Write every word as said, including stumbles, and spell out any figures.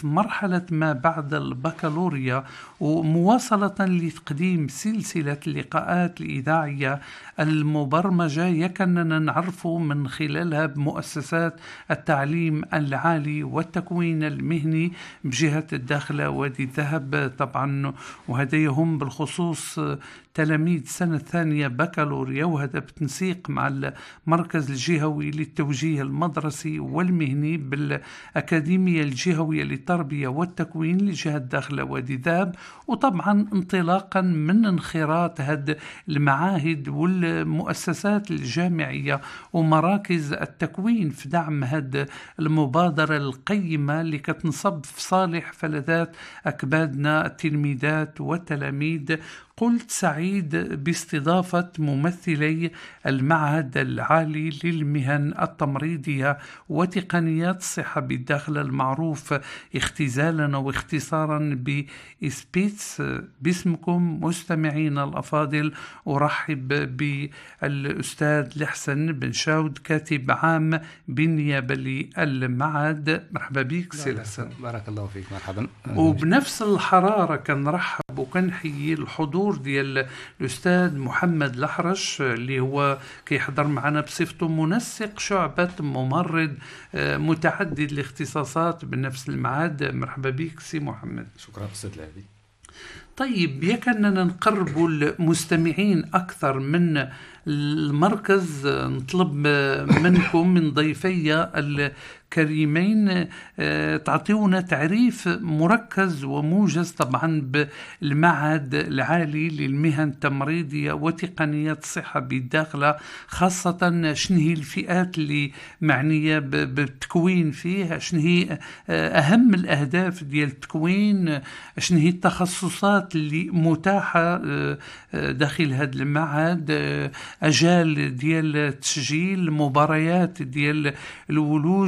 في مرحلة ما بعد البكالوريا، ومواصلة لتقديم سلسلة اللقاءات الإذاعية المبرمجة يكننا نعرف من خلالها بمؤسسات التعليم العالي والتكوين المهني بجهة الداخلة وادي الذهب طبعا، وهذا يهم بالخصوص تلاميذ سنة ثانية بكالوريا، وهذا بتنسيق مع المركز الجهوي للتوجيه المدرسي والمهني بالأكاديمية الجهوية للتربية والتكوين لجهة داخلة وادي ذهب. وطبعا انطلاقا من انخراط هذه المعاهد والمؤسسات الجامعية ومراكز التكوين في دعم هذه المبادرة القيمة اللي كتنصب في صالح فلذات أكبادنا التلميذات والتلاميذ، قلت سعيد باستضافة ممثلي المعهد العالي للمهن التمريضية وتقنيات الصحة بالداخل المعروف اختزالا واختصارا بإسبيتس. باسمكم مستمعين الأفاضل أرحب بالأستاذ الحسن بن شاود كاتب عام بالنيابة للمعهد. مرحبا بك سي الحسن. بارك الله فيك. مرحبا. وبنفس الحرارة كنرحب وكنحيي الحضور ديال الأستاذ محمد الأحرش اللي هو كيحضر معنا بصفته منسق شعبة ممرض متعدد الاختصاصات بنفس المعهد. مرحبا بك سي محمد. شكرا أستاذ العبي. طيب يكننا نقرب المستمعين أكثر من المركز، نطلب منكم من ضيفي الكريمين تعطيونا تعريف مركز وموجز طبعا بالمعهد العالي للمهن التمريضية وتقنيات الصحة بالداخلة، خاصة شنو هي الفئات اللي معنية بالتكوين فيه، شنو هي أهم الأهداف ديال التكوين، شنو هي التخصصات اللي متاحة داخل هذا المعهد، أجال ديال التسجيل، مباريات ديال الولوج